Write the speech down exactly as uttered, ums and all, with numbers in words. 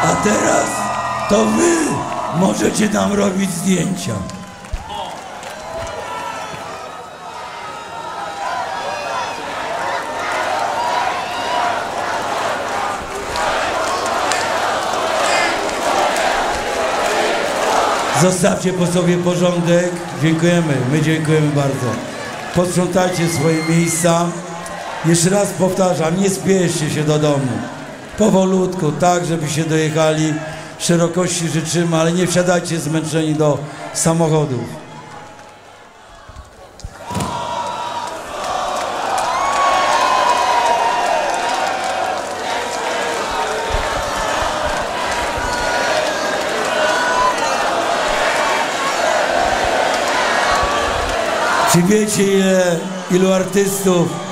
A teraz to wy możecie nam robić zdjęcia. Zostawcie po sobie porządek. Dziękujemy. My dziękujemy bardzo. Posprzątajcie swoje miejsca. Jeszcze raz powtarzam, nie spieszcie się do domu. Powolutku, tak, żebyście dojechali. Szerokości życzymy, ale nie wsiadajcie zmęczeni do samochodów. Czy wiecie, ile, ilu artystów